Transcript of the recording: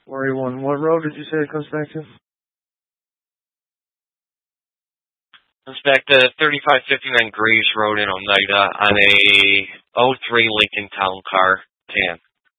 481. What road did you say it comes back to? Comes back to 3559 Graves Road in Oneida on a '03 Lincoln Town Car tan.